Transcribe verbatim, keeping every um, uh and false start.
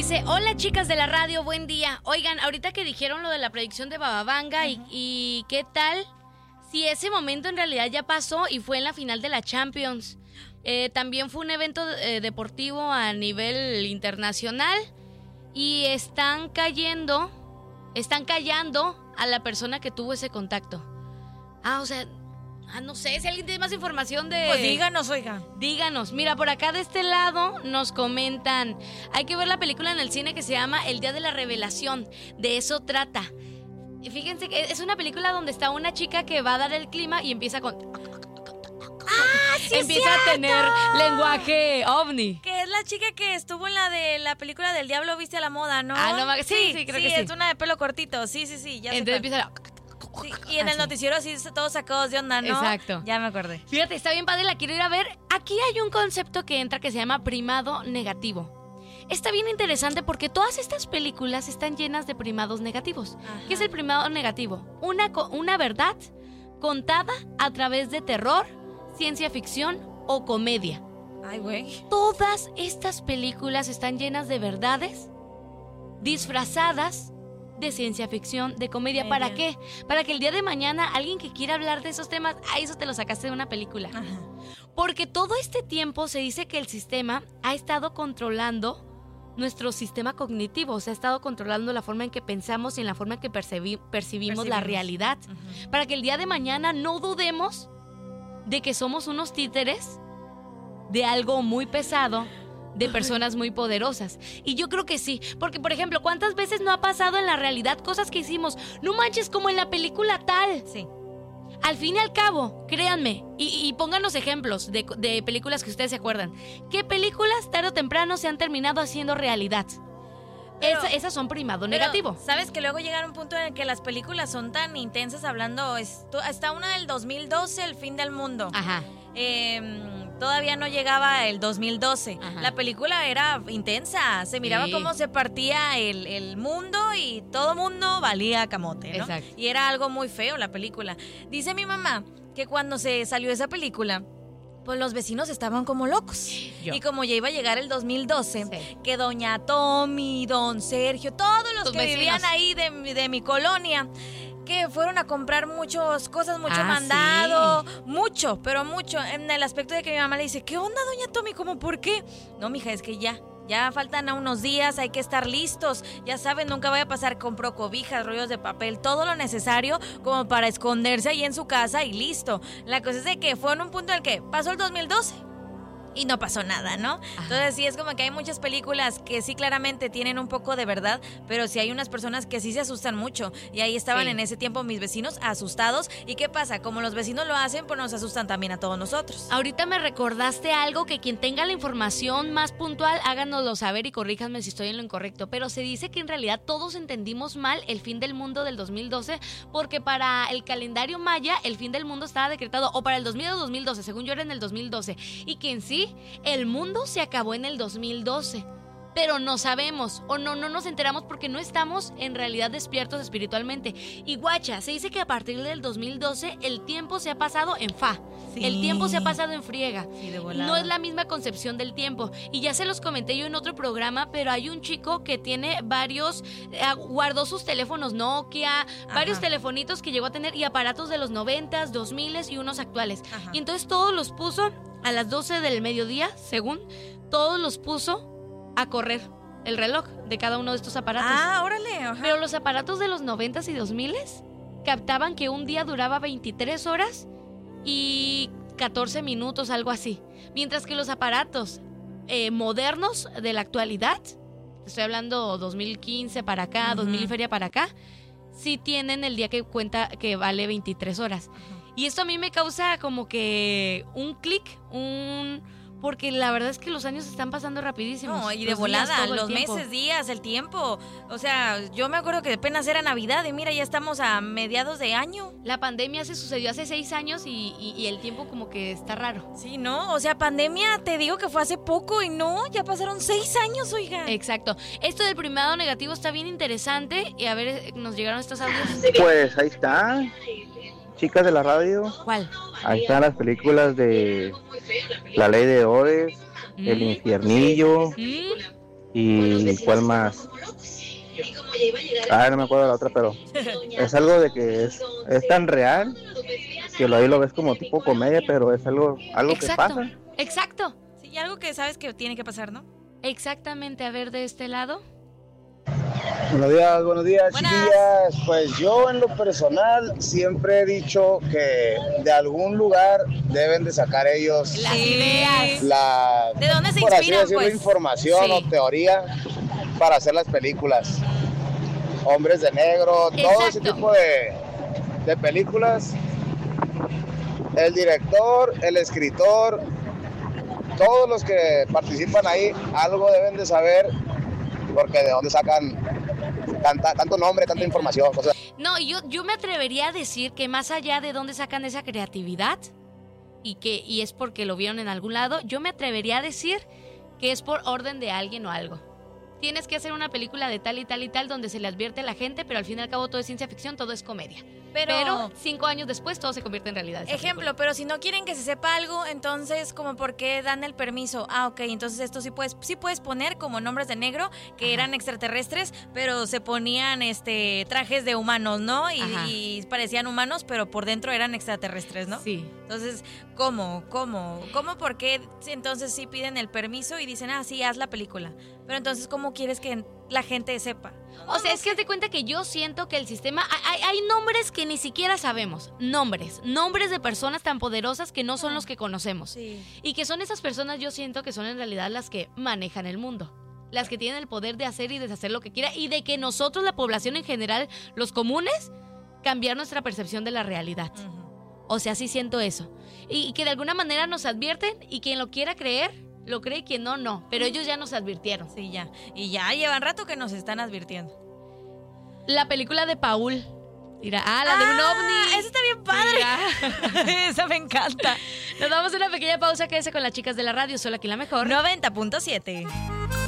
Dice, hola chicas de la radio, buen día. Oigan, ahorita que dijeron lo de la predicción de Bababanga, uh-huh. y, y qué tal si ese momento en realidad ya pasó y fue en la final de la Champions. Eh, también fue un evento eh, deportivo a nivel internacional y están cayendo, están callando a la persona que tuvo ese contacto. Ah, o sea, ah, no sé, si alguien tiene más información de... Pues díganos, oiga. Díganos. Mira, por acá de este lado nos comentan, hay que ver la película en el cine que se llama El Día de la Revelación. De eso trata. Fíjense que es una película donde está una chica que va a dar el clima y empieza con... ¡Ah, sí! Empieza cierto! a tener lenguaje ovni. Que es la chica que estuvo en la de la película del Diablo Viste a la Moda, ¿no? Ah, no, sí, sí, sí creo sí, que sí. es una de pelo cortito, sí, sí, sí. Ya Entonces empieza a... Sí, y en el noticiero así todos sacados de onda, ¿no? Exacto. Ya me acordé. Fíjate, está bien padre, la quiero ir a ver. Aquí hay un concepto que entra que se llama primado negativo. Está bien interesante porque todas estas películas están llenas de primados negativos. Ajá. ¿Qué es el primado negativo? Una, una verdad contada a través de terror, ciencia ficción o comedia. Ay, güey. Todas estas películas están llenas de verdades disfrazadas de ciencia ficción, de comedia. Media. ¿Para qué? Para que el día de mañana alguien que quiera hablar de esos temas, a eso te lo sacaste de una película. Ajá. Porque todo este tiempo se dice que el sistema ha estado controlando nuestro sistema cognitivo, o sea, ha estado controlando la forma en que pensamos y en la forma en que percibí, percibimos, percibimos la realidad. Uh-huh. Para que el día de mañana no dudemos de que somos unos títeres de algo muy pesado, de personas muy poderosas. Y yo creo que sí, porque por ejemplo, ¿cuántas veces no ha pasado en la realidad cosas que hicimos? No manches, como en la película tal. Sí. Al fin y al cabo, créanme, y, y pónganos ejemplos de, de películas que ustedes se acuerdan. ¿Qué películas tarde o temprano se han terminado haciendo realidad? Pero, Esa, esas son primado pero, negativo. ¿Sabes que luego llega un punto en el que las películas son tan intensas hablando? Esto, hasta una del dos mil doce, El fin del mundo. Ajá. Eh, todavía no llegaba el dos mil doce. Ajá. La película era intensa. Se miraba sí. cómo se partía el, el mundo y todo mundo valía camote, ¿no? Exacto. Y era algo muy feo la película. Dice mi mamá que cuando se salió esa película, pues los vecinos estaban como locos. Yo. Y como ya iba a llegar el dos mil doce, sí. que doña Tommy, don Sergio, todos los, los que vecinos. vivían ahí de, de mi colonia, que fueron a comprar muchas cosas, mucho ah, mandado, sí. mucho, pero mucho, en el aspecto de que mi mamá le dice, ¿qué onda, doña Tommy? ¿Cómo por qué? No, mija, es que ya, ya faltan a unos días, hay que estar listos, ya saben, nunca vaya a pasar, compró cobijas, rollos de papel, todo lo necesario como para esconderse ahí en su casa y listo. La cosa es de que fue en un punto en el que pasó el dos mil doce. Y no pasó nada, ¿no? Ajá. Entonces sí es como que hay muchas películas que sí claramente tienen un poco de verdad, pero sí hay unas personas que sí se asustan mucho. Y ahí estaban sí. en ese tiempo mis vecinos asustados. ¿Y qué pasa? Como los vecinos lo hacen, pues nos asustan también a todos nosotros. Ahorita me recordaste algo que quien tenga la información más puntual, háganoslo saber y corríjanme si estoy en lo incorrecto. Pero se dice que en realidad todos entendimos mal el fin del mundo del dos mil doce, porque para el calendario maya el fin del mundo estaba decretado, o para el dos mil o dos mil doce, según yo era en el dos mil doce. Y que en sí el mundo se acabó en el dos mil doce, pero no sabemos o no, no nos enteramos porque no estamos en realidad despiertos espiritualmente. Y guacha, se dice que a partir del dos mil doce el tiempo se ha pasado en fa, sí. el tiempo se ha pasado en friega, sí, de volada. No es la misma concepción del tiempo. Y ya se los comenté yo en otro programa, pero hay un chico que tiene varios, eh, guardó sus teléfonos Nokia, Ajá. varios telefonitos que llegó a tener y aparatos de los noventas, dos miles y unos actuales. Ajá. Y entonces todos los puso a las doce del mediodía, según, todos los puso a correr el reloj de cada uno de estos aparatos. Ah, órale. Ajá. Pero los aparatos de los noventas y dos miles captaban que un día duraba veintitrés horas y catorce minutos, algo así. Mientras que los aparatos eh, modernos de la actualidad, estoy hablando dos mil quince para acá, uh-huh. dos mil y feria para acá, sí tienen el día que cuenta que vale veintitrés horas. Uh-huh. Y esto a mí me causa como que un clic, un... porque la verdad es que los años están pasando rapidísimos. No, y de volada, los meses, días, el tiempo. O sea, yo me acuerdo que apenas era Navidad y mira, ya estamos a mediados de año. La pandemia se sucedió hace seis años y, y, y el tiempo como que está raro. Sí, ¿no? O sea, pandemia, te digo que fue hace poco y no, ya pasaron seis años, oiga. Exacto. Esto del primado negativo está bien interesante y a ver, nos llegaron estos audios. Pues ahí está. Chicas de la radio. ¿Cuál? Ahí están las películas de La Ley de Herodes, mm. El Infiernillo, mm. y cuál más. Ah, no me acuerdo de la otra, pero es algo de que es, es tan real que lo, ahí lo ves como tipo comedia, pero es algo, algo Exacto, que pasa. Exacto. Sí, y algo que sabes que tiene que pasar, ¿no? Exactamente. A ver, de este lado. Buenos días, buenos días, Buenas. chiquillas. Pues yo en lo personal siempre he dicho que de algún lugar deben de sacar ellos Las Sí. ideas. la, ¿De dónde se por así inspiran, decirlo, pues? información Sí. o teoría para hacer las películas. Hombres de negro, todo ese Exacto. tipo de, de películas. El director, el escritor, todos los que participan ahí, algo deben de saber, porque de dónde sacan tanta, tanto nombre, tanta información. O sea, No, yo, yo me atrevería a decir que más allá de dónde sacan esa creatividad, y que y es porque lo vieron en algún lado, yo me atrevería a decir que es por orden de alguien o algo. Tienes que hacer una película de tal y tal y tal donde se le advierte a la gente, pero al fin y al cabo todo es ciencia ficción, todo es comedia. Pero, Pero cinco años después todo se convierte en realidad. esa ejemplo, película. pero si no quieren que se sepa algo, entonces, ¿como por qué dan el permiso? Ah, ok, entonces esto sí puedes, sí puedes poner como nombres de negro que Ajá. eran extraterrestres, pero se ponían este trajes de humanos, ¿no? Y, Ajá. y parecían humanos, pero por dentro eran extraterrestres, ¿no? Sí. Entonces, ¿cómo? ¿Cómo? ¿Cómo? ¿Por qué entonces sí piden el permiso y dicen, ah, sí, haz la película? Pero entonces, ¿cómo quieres que la gente sepa? O sea, es que te cuenta que yo siento que el sistema... Hay, hay nombres que ni siquiera sabemos. Nombres. Nombres de personas tan poderosas que no son los que conocemos. Sí. Y que son esas personas, yo siento que son en realidad las que manejan el mundo. Las que tienen el poder de hacer y deshacer lo que quiera. Y de que nosotros, la población en general, los comunes, cambiar nuestra percepción de la realidad. Ujú. O sea, sí siento eso. Y, y que de alguna manera nos advierten y quien lo quiera creer, lo cree y quien no, no. Pero ellos ya nos advirtieron. Sí, ya. Y ya llevan rato que nos están advirtiendo. La película de Paul. Mira, ah, la de un Ah, ovni. esa está bien padre. Mira. Esa me encanta. Nos damos una pequeña pausa, quédese con las chicas de la radio, solo aquí la mejor. noventa punto siete.